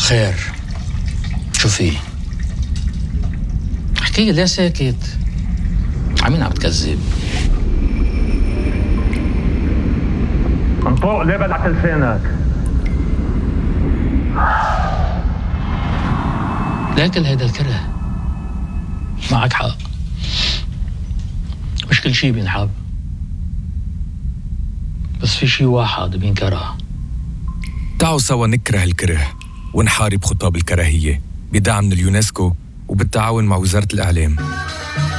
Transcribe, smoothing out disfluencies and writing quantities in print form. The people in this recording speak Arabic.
خير، شو في؟ احكي لي ليه ساكت؟ عمين عم تكذب؟ انطق، ليه بلعت لسانك؟ لا كل هيدا الكره. معك حق، مش كل شي بينحب، بس في شي واحد بينكره. تعالوا سوا نكره الكره ونحارب خطاب الكراهية بدعم من اليونسكو وبالتعاون مع وزارة الإعلام.